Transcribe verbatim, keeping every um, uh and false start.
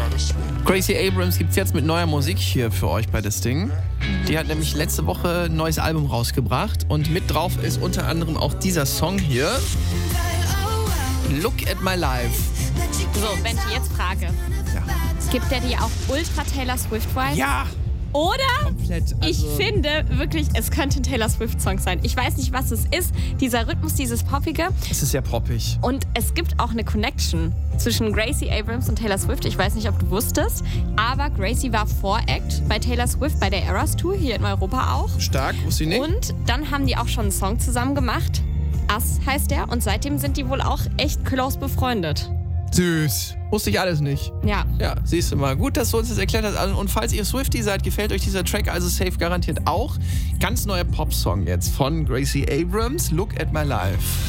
Gracie Abrams gibt's jetzt mit neuer Musik hier für euch bei das Ding. Die hat nämlich letzte Woche ein neues Album rausgebracht und mit drauf ist unter anderem auch dieser Song hier. Look at My Life. So, Benti, jetzt Frage. Ja. Gibt der dir auch ultra Taylor Swift-Vibes? Ja! Oder? Komplett. Also Ich finde wirklich, es könnte ein Taylor Swift-Song sein. Ich weiß nicht, was es ist. Dieser Rhythmus, dieses Poppige. Es ist ja poppig. Und es gibt auch eine Connection zwischen Gracie Abrams und Taylor Swift. Ich weiß nicht, ob du wusstest, aber Gracie war Voract bei Taylor Swift bei der Eras Tour, hier in Europa auch. Stark, wusste ich nicht. Und dann haben die auch schon einen Song zusammen gemacht. Us heißt der. Und seitdem sind die wohl auch echt close befreundet. Süß. Wusste ich alles nicht. Ja. Ja, siehst du mal. Gut, dass du uns das erklärt hast. Also, und falls ihr Swiftie seid, gefällt euch dieser Track also safe garantiert auch. Ganz neuer Popsong jetzt von Gracie Abrams, Look at My Life.